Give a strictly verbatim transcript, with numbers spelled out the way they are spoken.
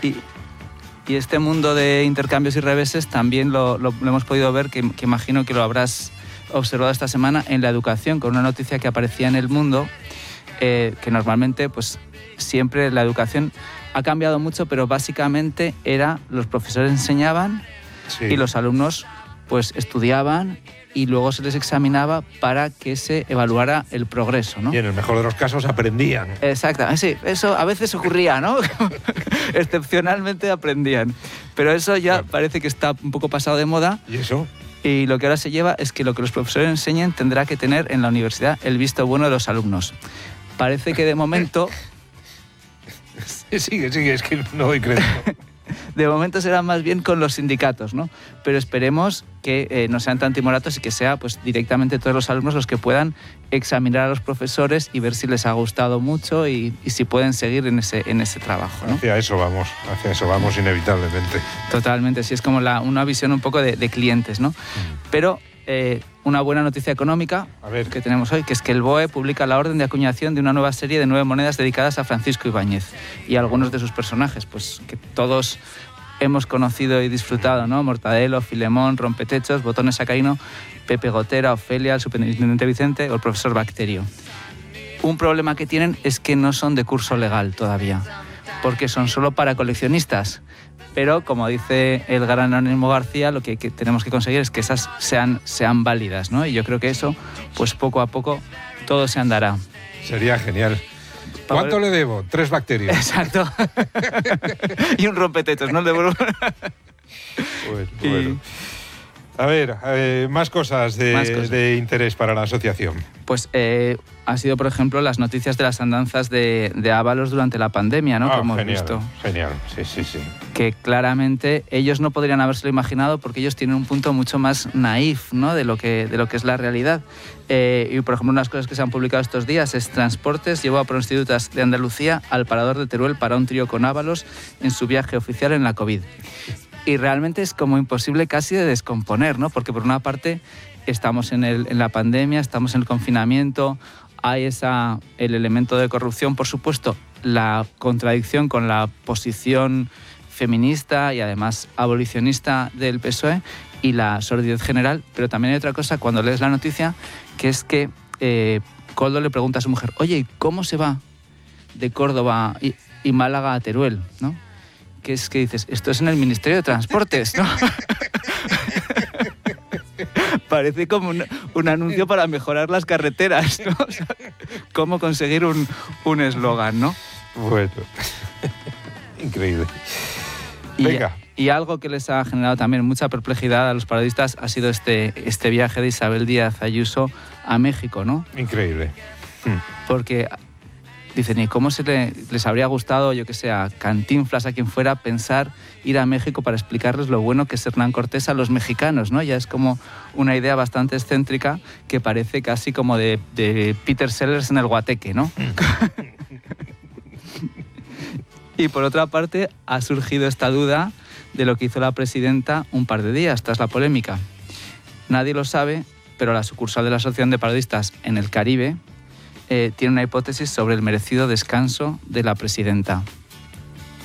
Y, y este mundo de intercambios y reveses también lo, lo, lo hemos podido ver, que, que imagino que lo habrás observado esta semana en la educación, con una noticia que aparecía en El Mundo, eh, que normalmente pues siempre la educación ha cambiado mucho, pero básicamente era los profesores enseñaban sí. y los alumnos pues estudiaban y luego se les examinaba para que se evaluara el progreso, ¿no? Y en el mejor de los casos aprendían. Exacto, sí, eso a veces ocurría, ¿no? Excepcionalmente aprendían. Pero eso ya claro. parece que está un poco pasado de moda. ¿Y eso? Y lo que ahora se lleva es que lo que los profesores enseñen tendrá que tener en la universidad el visto bueno de los alumnos. Parece que de momento... sigue, sigue, es que no doy crédito. De momento será más bien con los sindicatos, ¿no? Pero esperemos que eh, no sean tan timoratos y que sea pues, directamente todos los alumnos los que puedan examinar a los profesores y ver si les ha gustado mucho y, y si pueden seguir en ese, en ese trabajo, ¿no? Hacia eso vamos, hacia eso vamos inevitablemente. Totalmente, sí, es como la, una visión un poco de, de clientes, ¿no? Mm. Pero eh, una buena noticia económica a ver. que tenemos hoy, que es que el B O E publica la orden de acuñación de una nueva serie de nueve monedas dedicadas a Francisco Ibáñez y a algunos de sus personajes, pues que todos hemos conocido y disfrutado, ¿no? Mortadelo, Filemón, Rompetechos, Botones Sacarino, Pepe Gotera, Ofelia, el superintendente Vicente o el profesor Bacterio. Un problema que tienen es que no son de curso legal todavía, porque son solo para coleccionistas. Pero, como dice el gran Anónimo García, lo que, que tenemos que conseguir es que esas sean, sean válidas, ¿no? Y yo creo que eso, pues poco a poco, todo se andará. Sería genial. ¿Cuánto le debo? Tres bacterias. Exacto. Y un rompetechos, ¿no? Le devuelvo. Bueno, bueno. Y... A ver, eh, más, cosas de, más cosas de interés para la asociación. Pues eh, ha sido, por ejemplo, las noticias de las andanzas de, de Ábalos durante la pandemia, ¿no? Ah, que hemos genial, visto. Genial, sí, sí, sí. Que claramente ellos no podrían habérselo imaginado porque ellos tienen un punto mucho más naif, ¿no? de, lo que, de lo que es la realidad. Eh, y, por ejemplo, unas cosas que se han publicado estos días es Transportes llevó a prostitutas de Andalucía al parador de Teruel para un trío con Ábalos en su viaje oficial en la COVID. Y realmente es como imposible casi de descomponer, ¿no? Porque por una parte estamos en, el, en la pandemia, estamos en el confinamiento, hay esa, el elemento de corrupción, por supuesto, la contradicción con la posición feminista y además abolicionista del P S O E y la sordidez general, pero también hay otra cosa cuando lees la noticia, que es que eh, Koldo le pregunta a su mujer, oye, ¿y cómo se va de Córdoba y, y Málaga a Teruel, ¿no? Que es que dices, esto es en el Ministerio de Transportes, ¿no? Parece como un, un anuncio para mejorar las carreteras, ¿no? O sea, cómo conseguir un eslogan, ¿no? Bueno, increíble. Y, Venga. Y algo que les ha generado también mucha perplejidad a los parodistas ha sido este, este viaje de Isabel Díaz Ayuso a México, ¿no? Increíble. Porque... Dicen, ¿y cómo se le, les habría gustado, yo que sé, a Cantinflas, a quien fuera, pensar ir a México para explicarles lo bueno que es Hernán Cortés a los mexicanos, ¿no? Ya es como una idea bastante excéntrica que parece casi como de, de Peter Sellers en el Guateque, ¿no? Y por otra parte, ha surgido esta duda de lo que hizo la presidenta un par de días tras la polémica. Nadie lo sabe, pero la sucursal de la Asociación de Parodistas en el Caribe Eh, tiene una hipótesis sobre el merecido descanso de la presidenta.